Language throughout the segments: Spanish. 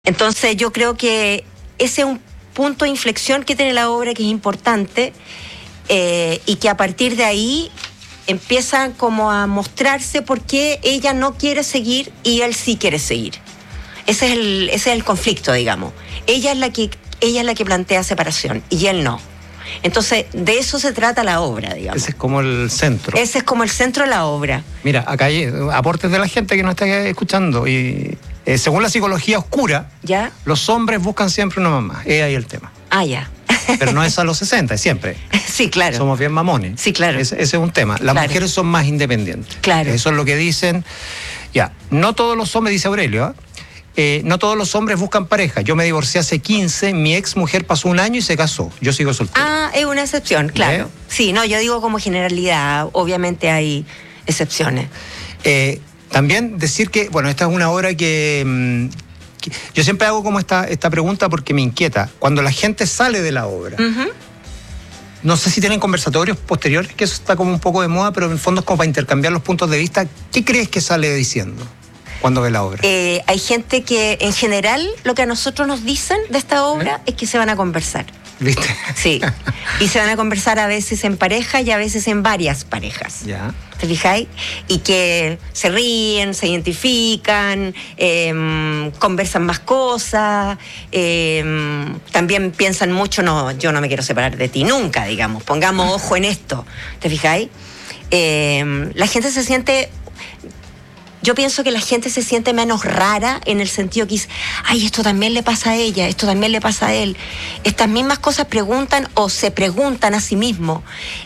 Entonces yo creo que ese es un punto de inflexión que tiene la obra que es importante, y que a partir de ahí empiezan como a mostrarse por qué ella no quiere seguir y él sí quiere seguir. Ese es el conflicto, digamos. Ella es la que plantea separación y él no. Entonces, de eso se trata la obra, digamos. Ese es como el centro. Ese es como el centro de la obra. Mira, acá hay aportes de la gente que nos está escuchando. Y según la psicología oscura, ¿ya? Los hombres buscan siempre una mamá. Es ahí el tema. Ah, ya. Pero no es a los 60, es siempre. Sí, claro. Somos bien mamones. Sí, claro. Ese es un tema. Las mujeres son más independientes. Claro. Eso es lo que dicen. Ya, no todos los hombres, dice Aurelio, no todos los hombres buscan pareja. Yo me divorcié hace 15, mi ex mujer pasó 1 año y se casó. Yo sigo soltero. Ah, es una excepción, claro. Sí, no, yo digo como generalidad. Obviamente hay excepciones. También decir que, bueno, esta es una obra que yo siempre hago como esta pregunta porque me inquieta. Cuando la gente sale de la obra, no sé si tienen conversatorios posteriores, que eso está como un poco de moda, pero en el fondo es como para intercambiar los puntos de vista. ¿Qué crees que sale diciendo cuando ve la obra? Hay gente que, en general, lo que a nosotros nos dicen de esta obra es que se van a conversar. ¿Viste? Sí. Y se van a conversar a veces en pareja y a veces en varias parejas. Ya. ¿Te fijáis? Y que se ríen, se identifican, conversan más cosas, también piensan mucho, no, yo no me quiero separar de ti nunca, digamos, pongamos ojo en esto. ¿Te fijáis? La gente se siente... Yo pienso que la gente se siente menos rara en el sentido que dice, ay, esto también le pasa a ella, esto también le pasa a él. Estas mismas cosas preguntan o se preguntan a sí mismos.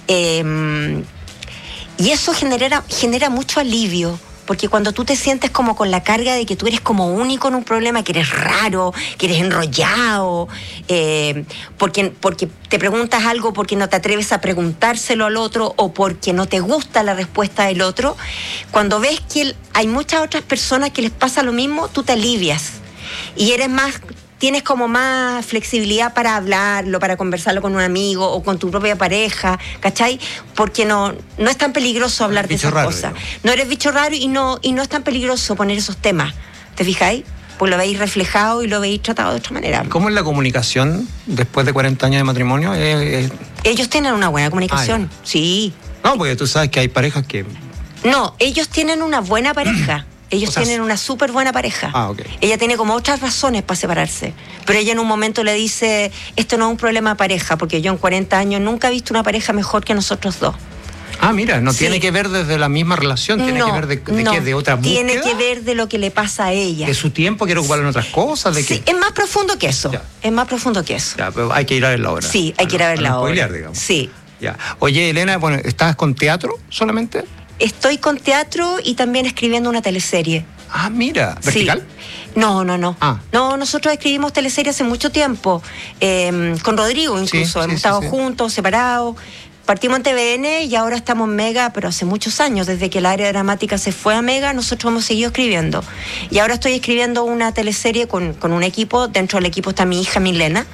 Y eso genera mucho alivio, porque cuando tú te sientes como con la carga de que tú eres como único en un problema, que eres raro, que eres enrollado, porque te preguntas algo porque no te atreves a preguntárselo al otro o porque no te gusta la respuesta del otro, cuando ves que hay muchas otras personas que les pasa lo mismo, tú te alivias y tienes como más flexibilidad para hablarlo, para conversarlo con un amigo o con tu propia pareja, ¿cachai? Porque no es tan peligroso hablar de esas cosas. No eres bicho raro y no es tan peligroso poner esos temas, ¿te fijáis? Pues lo veis reflejado y lo veis tratado de otra manera. ¿Cómo es la comunicación después de 40 años de matrimonio? Ellos tienen una buena comunicación, sí. No, porque tú sabes que hay parejas que... No, ellos tienen una buena pareja. Ellos tienen una súper buena pareja. Okay. Ella tiene como otras razones para separarse. Pero ella en un momento le dice, esto no es un problema de pareja, porque yo en 40 años nunca he visto una pareja mejor que nosotros dos. Ah, mira, no tiene que ver desde la misma relación, tiene que ver de qué, de otra búsqueda. Tiene que ver de lo que le pasa a ella. De su tiempo, quiere ocuparlo en otras cosas. Sí, es más profundo que eso. Ya. Es más profundo que eso. Ya, pero hay que ir a ver la obra. Sí, hay que ir a ver la obra. Digamos. Sí. Ya. Oye, Elena, bueno, ¿estás con teatro solamente? Estoy con teatro y también escribiendo una teleserie. Ah, mira, ¿vertical? Sí. No. No, nosotros escribimos teleseries hace mucho tiempo, con Rodrigo incluso, hemos estado juntos, separados. Partimos en TVN y ahora estamos en Mega, pero hace muchos años, desde que el área dramática se fue a Mega, nosotros hemos seguido escribiendo. Y ahora estoy escribiendo una teleserie con un equipo, dentro del equipo está mi hija Milena,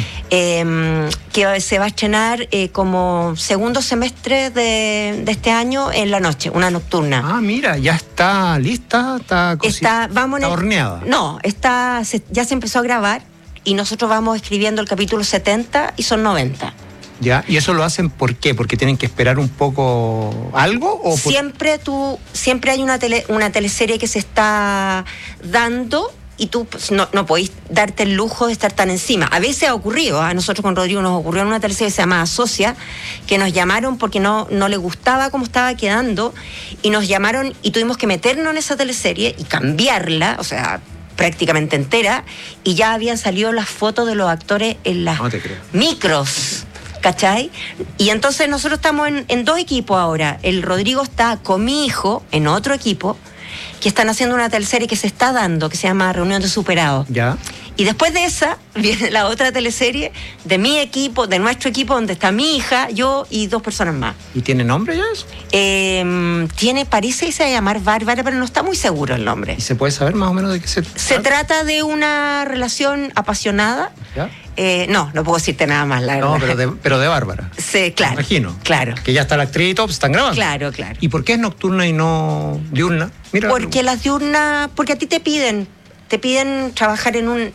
que se va a estrenar como segundo semestre de este año en la noche, una nocturna. Ah, mira, ya está lista, está horneada. No, ya se empezó a grabar y nosotros vamos escribiendo el capítulo 70 y son 90. ¿Ya? ¿Y eso lo hacen por qué? ¿Porque tienen que esperar un poco algo? ¿O siempre hay una teleserie que se está dando y tú pues, no podéis darte el lujo de estar tan encima. A veces ha ocurrido, a nosotros con Rodrigo nos ocurrió en una teleserie que se llama Asocia, que nos llamaron porque no le gustaba cómo estaba quedando y nos llamaron y tuvimos que meternos en esa teleserie y cambiarla, o sea, prácticamente entera, y ya habían salido las fotos de los actores en las micros. ¿Cachai? Y entonces nosotros estamos en 2 equipos ahora. El Rodrigo está con mi hijo en otro equipo que están haciendo una teleserie que se está dando, que se llama Reunión de Superados. Ya. Y después de esa viene la otra teleserie de mi equipo, de nuestro equipo, donde está mi hija, yo y 2 personas más. ¿Y tiene nombre ya eso? Parece que se va a llamar Bárbara, pero no está muy seguro el nombre. ¿Y se puede saber más o menos de qué se trata? Se trata de una relación apasionada. ¿Ya? No puedo decirte nada más, la verdad. No, pero de Bárbara. Sí, claro. Me imagino. Claro. Que ya está la actriz y todo, están grabando. Claro. ¿Y por qué es nocturna y no diurna? Mira. Porque las diurnas, porque a ti te piden te piden trabajar